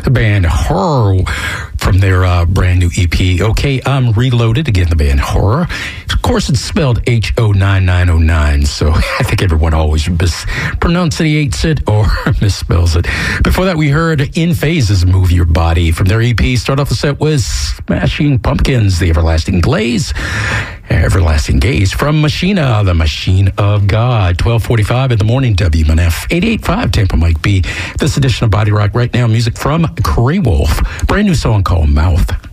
the band Horror from their brand new EP. Okay, I'm Reloaded. Again, the band Horror. Of course, it's spelled H-O-9909, so I think everyone always mispronunciates it or misspells it. Before that, we heard In Phases, Move Your Body from their EP. Start off the set was Smashing Pumpkins, The Everlasting Gaze from Machina, the Machine of God. 12:45 in the morning, WMNF 88.5 Tampa Mike B. This edition of Body Rock right now, music from Cray Wolf. Brand new song called Mouth.